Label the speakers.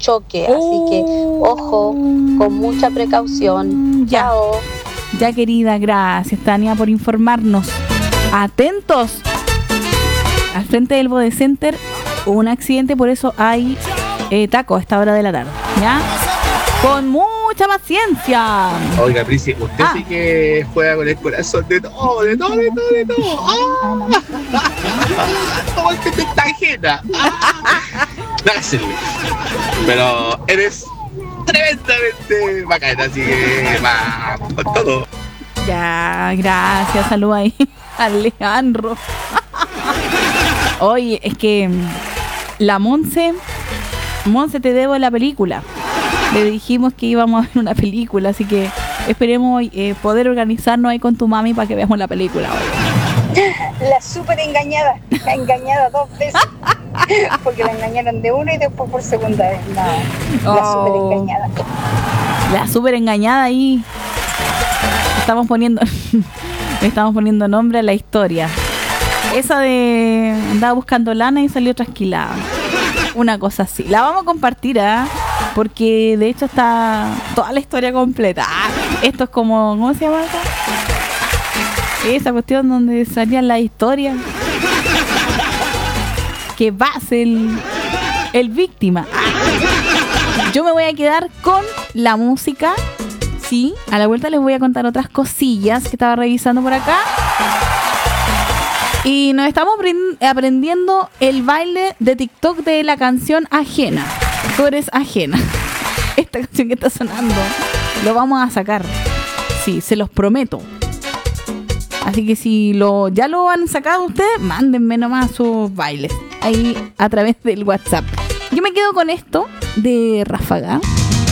Speaker 1: choque, así que ojo, con mucha precaución.
Speaker 2: Ya.
Speaker 1: Chao.
Speaker 2: Ya, querida, gracias, Tania, por informarnos. Atentos. Al frente del Bode Center hubo un accidente, por eso hay taco a esta hora de la tarde. ¿Ya? Con mucha paciencia.
Speaker 3: Oiga, Prisi, usted sí que juega con el corazón de todo, de todo. Todo el que te está ajena. Dáselo. Pero eres tremendamente bacana, así que va con todo.
Speaker 2: Ya, gracias, salud ahí, Alejandro. Oye, es que la Monse, te debo la película. Le dijimos que íbamos a ver una película, así que esperemos poder organizarnos ahí con tu mami para que veamos la película hoy.
Speaker 4: La súper engañada, la engañada 2 veces. Porque la engañaron de una y después por segunda vez. No, la súper engañada.
Speaker 2: La súper engañada ahí. Estamos poniendo nombre a la historia. Esa de andaba buscando lana y salió trasquilada. Una cosa así. La vamos a compartir, porque de hecho está toda la historia completa. Esto es como, ¿cómo se llama eso? Esa cuestión donde salían las historias. Que va a ser el víctima. Yo me voy a quedar con la música. Sí, a la vuelta les voy a contar otras cosillas que estaba revisando por acá. Y nos estamos aprendiendo el baile de TikTok de la canción Ajena. Tú eres ajena. Esta canción que está sonando lo vamos a sacar. Sí, se los prometo. Así que si ya lo han sacado ustedes, mándenme nomás sus bailes ahí a través del WhatsApp. Yo me quedo con esto de Ráfaga.